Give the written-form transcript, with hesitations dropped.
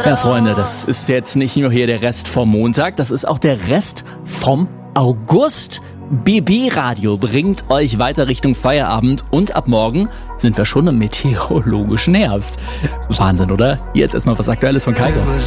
Ja, Freunde, das ist jetzt nicht nur hier der Rest vom Montag, das ist auch der Rest vom August. BB Radio bringt euch weiter Richtung Feierabend und ab morgen sind wir schon im meteorologischen Herbst. Wahnsinn, oder? Jetzt erstmal was Aktuelles von Kaigo.